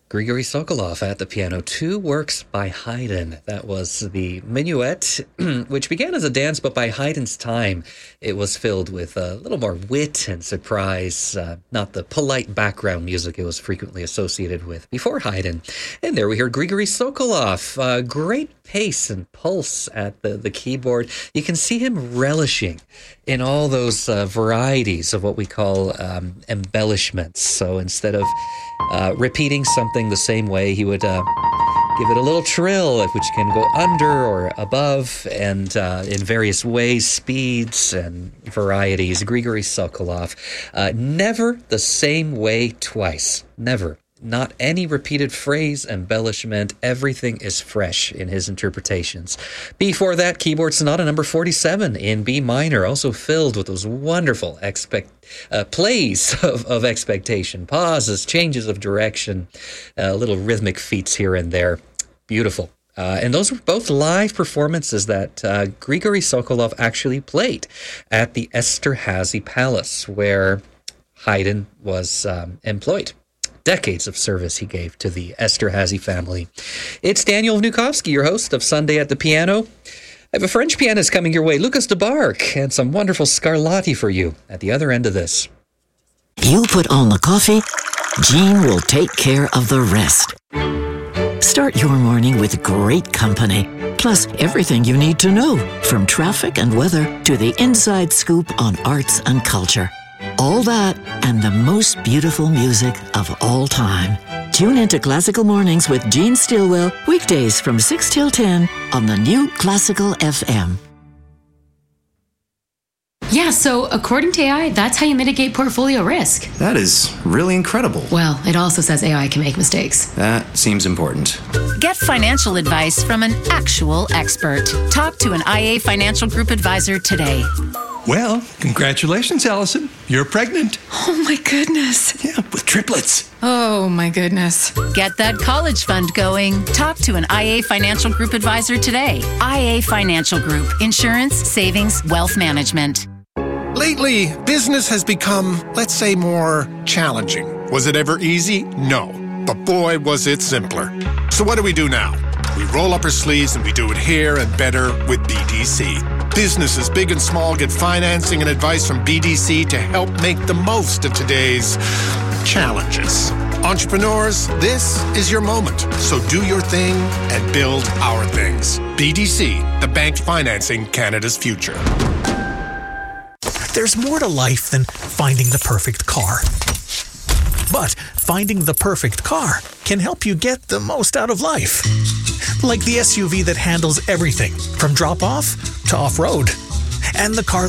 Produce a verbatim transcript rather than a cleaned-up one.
Grigory Sokolov at the piano, two works by Haydn. That was the Minuet, which began as a dance, but by Haydn's time, it was filled with a little more wit and surprise, uh, not the polite background music it was frequently associated with before Haydn. And there we heard Grigory Sokolov, uh, great pace and pulse at the, the keyboard. You can see him relishing in all those uh, varieties of what we call um, embellishments. So instead of uh, repeating something the same way, he would uh, give it a little trill, which can go under or above, and uh, in various ways, speeds and varieties. Grigory Sokolov, uh, never the same way twice. Never. Not any repeated phrase, embellishment. Everything is fresh in his interpretations. Before that, Keyboard Sonata number forty-seven in B minor, also filled with those wonderful expect uh, plays of, of expectation, pauses, changes of direction, uh, little rhythmic feats here and there. Beautiful. Uh, and those were both live performances that uh, Grigory Sokolov actually played at the Esterhazy Palace, where Haydn was um, employed. Decades of service he gave to the Esterhazy family. It's Daniel Vnukovsky, your host of Sunday at the Piano. I have a French pianist coming your way, Lucas Debarque, and some wonderful Scarlatti for you at the other end of this. You put on the coffee, Jean will take care of the rest. Start your morning with great company, plus everything you need to know, from traffic and weather to the inside scoop on arts and culture. All that and the most beautiful music of all time. Tune into Classical Mornings with Jean Stillwell, weekdays from six till ten on the new Classical F M. Yeah, so according to A I, that's how you mitigate portfolio risk. That is really incredible. Well, it also says A I can make mistakes. That seems important. Get financial advice from an actual expert. Talk to an I A Financial Group advisor today. Well, congratulations, Allison. You're pregnant. Oh, my goodness. Yeah, with triplets. Oh, my goodness. Get that college fund going. Talk to an I A Financial Group advisor today. I A Financial Group. Insurance, savings, wealth management. Lately, business has become, let's say, more challenging. Was it ever easy? No. But boy, was it simpler. So what do we do now? We roll up our sleeves and we do it here and better with B D C. Businesses big and small get financing and advice from B D C to help make the most of today's challenges. Entrepreneurs, this is your moment. So do your thing and build our things. B D C, the bank financing Canada's future. There's more to life than finding the perfect car. But finding the perfect car can help you get the most out of life. Like the S U V that handles everything from drop-off to off-road. And the car